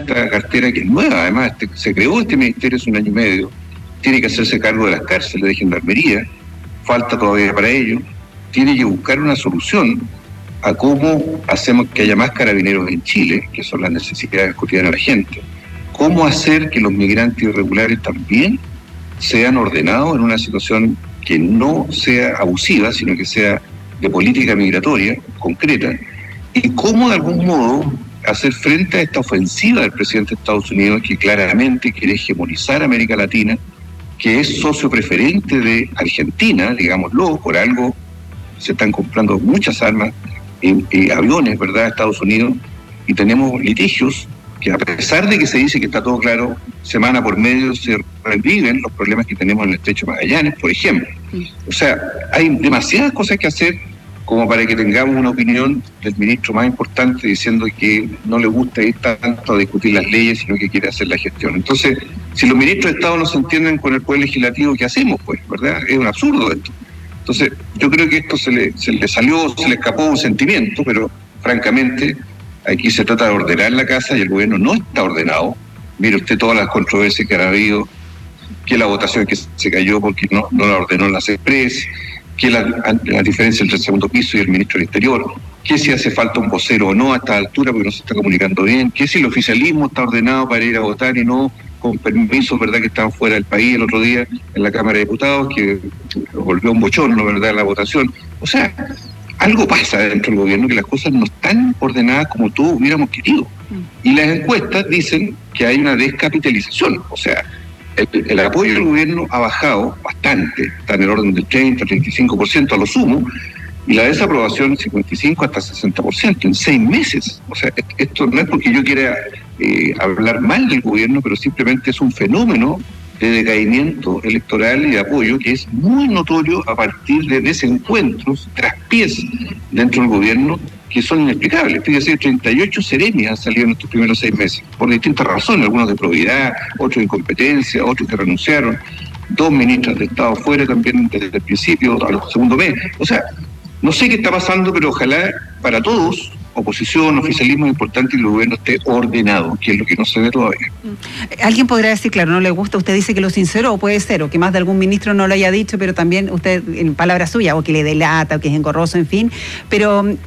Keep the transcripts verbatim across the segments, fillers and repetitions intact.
esta cartera que es nueva, además este, se creó este ministerio hace un año y medio, tiene que hacerse cargo de las cárceles de gendarmería, falta todavía para ello, tiene que buscar una solución a cómo hacemos que haya más carabineros en Chile, que son las necesidades cotidianas de la gente, cómo hacer que los migrantes irregulares también sean ordenados en una situación que no sea abusiva, sino que sea de política migratoria concreta, y cómo de algún modo hacer frente a esta ofensiva del presidente de Estados Unidos, que claramente quiere hegemonizar a América Latina, que es socio preferente de Argentina, digámoslo, por algo se están comprando muchas armas y, y aviones, ¿verdad?, a Estados Unidos, y tenemos litigios que, a pesar de que se dice que está todo claro, semana por medio se reviven los problemas que tenemos en el estrecho de Magallanes, por ejemplo. O sea, hay demasiadas cosas que hacer como para que tengamos una opinión del ministro más importante diciendo que no le gusta ir tanto a discutir las leyes, sino que quiere hacer la gestión. Entonces, si los ministros de Estado no se entienden con el Poder Legislativo, ¿qué hacemos, pues? ¿Verdad? Es un absurdo esto. Entonces, yo creo que esto se le, se le salió, se le escapó un sentimiento, pero francamente aquí se trata de ordenar la casa y el gobierno no está ordenado. Mire usted todas las controversias que ha habido, que la votación que se cayó porque no, no la ordenó la CESPRES, que la, la diferencia entre el segundo piso y el ministro del Interior, que si hace falta un vocero o no a esta altura porque no se está comunicando bien, que si el oficialismo está ordenado para ir a votar y no con permisos, ¿verdad?, que estaban fuera del país el otro día en la Cámara de Diputados, que volvió un bochorno, ¿verdad?, la votación. O sea, algo pasa dentro del gobierno, que las cosas no están ordenadas como todos hubiéramos querido. Y las encuestas dicen que hay una descapitalización, o sea, el, el apoyo del gobierno ha bajado bastante, está en el orden del treinta, treinta y cinco por ciento a lo sumo, y la desaprobación cincuenta y cinco hasta sesenta por ciento en seis meses. O sea, esto no es porque yo quiera eh, hablar mal del gobierno, pero simplemente es un fenómeno de decaimiento electoral y de apoyo que es muy notorio a partir de desencuentros, traspiés dentro del gobierno que son inexplicables. Fíjese, treinta y ocho seremias han salido en estos primeros seis meses, por distintas razones, algunos de probidad, otros de incompetencia, otros que renunciaron, dos ministras de Estado fuera también desde el principio, al segundo mes. O sea, no sé qué está pasando, pero ojalá para todos, oposición, oficialismo, es importante que el gobierno esté ordenado, que es lo que no se ve todavía. Alguien podrá decir, claro, no le gusta, usted dice que lo sincero, o puede ser, o que más de algún ministro no lo haya dicho, pero también usted, en palabras suyas, o que le delata, o que es engorroso, en fin. Pero,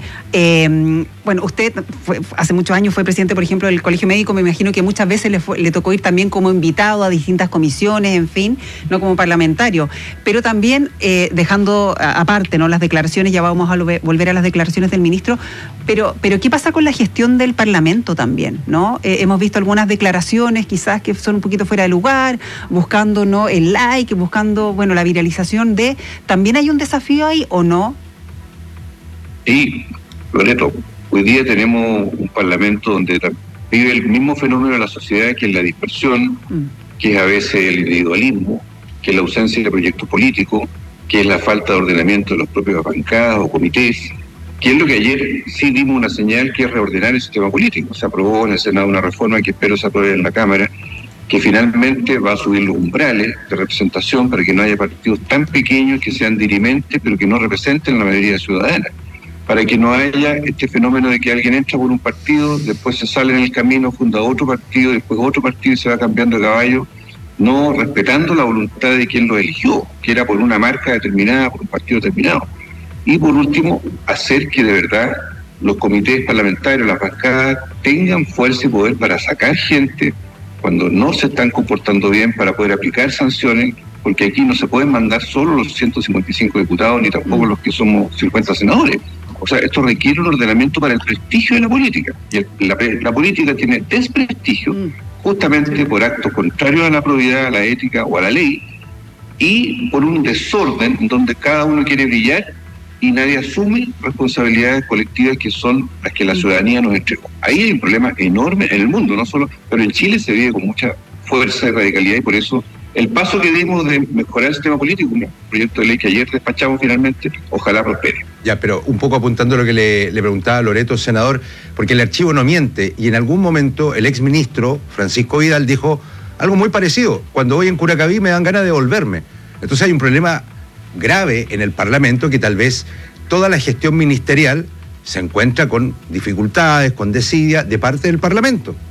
eh, bueno, usted fue, hace muchos años fue presidente, por ejemplo, del Colegio Médico, me imagino que muchas veces le, fue, le tocó ir también como invitado a distintas comisiones, en fin, no como parlamentario. Pero también, eh, dejando aparte, ¿no?, las declaraciones, ya vamos a lo, volver a las declaraciones del ministro, pero Pero ¿qué pasa con la gestión del Parlamento también, ¿no? Eh, hemos visto algunas declaraciones quizás que son un poquito fuera de lugar, buscando, ¿no?, el like, buscando, bueno, la viralización de... ¿También hay un desafío ahí o no? Sí, Loreto, hoy día tenemos un Parlamento donde vive el mismo fenómeno de la sociedad, que es la dispersión, mm. que es a veces el individualismo, que es la ausencia de proyectos políticos, que es la falta de ordenamiento de los propios bancadas o comités, que es lo que ayer sí dimos una señal, que es reordenar el sistema político. Se aprobó en el Senado una reforma que espero se apruebe en la Cámara, que finalmente va a subir los umbrales de representación para que no haya partidos tan pequeños que sean dirimentes, pero que no representen la mayoría ciudadana. Para que no haya este fenómeno de que alguien entra por un partido, después se sale en el camino, funda otro partido, después otro partido y se va cambiando de caballo, no respetando la voluntad de quien lo eligió, que era por una marca determinada, por un partido determinado. Y por último, hacer que de verdad los comités parlamentarios, las bancadas, tengan fuerza y poder para sacar gente cuando no se están comportando bien, para poder aplicar sanciones, porque aquí no se pueden mandar solo los ciento cincuenta y cinco diputados, ni tampoco los que somos cincuenta senadores. O sea, esto requiere un ordenamiento para el prestigio de la política. Y el, la, la política tiene desprestigio justamente por actos contrarios a la probidad, a la ética o a la ley, y por un desorden donde cada uno quiere brillar y nadie asume responsabilidades colectivas que son las que la ciudadanía nos entregó. Ahí hay un problema enorme en el mundo, no solo, pero en Chile se vive con mucha fuerza y radicalidad, y por eso el paso que dimos de mejorar el sistema político, un proyecto de ley que ayer despachamos finalmente, ojalá prospere. Ya, pero un poco apuntando a lo que le, le preguntaba a Loreto, senador, porque el archivo no miente, y en algún momento el exministro Francisco Vidal dijo algo muy parecido: cuando voy en Curacaví me dan ganas de volverme. Entonces hay un problema grave en el Parlamento, que tal vez toda la gestión ministerial se encuentra con dificultades, con desidia de parte del Parlamento.